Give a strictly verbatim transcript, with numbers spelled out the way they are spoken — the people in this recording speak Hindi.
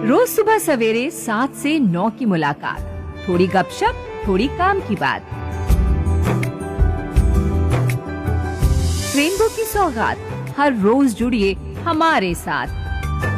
रोज सुबह सवेरे सात से नौ की मुलाकात, थोड़ी गपशप, थोड़ी काम की बात। रेनबो की सौगात, हर रोज जुड़िए हमारे साथ।